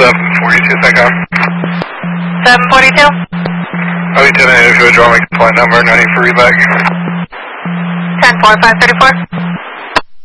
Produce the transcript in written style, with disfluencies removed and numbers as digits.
742 SACOM. 742? Lieutenant, if you would draw my flight number, 90 for reback. 10-4-534.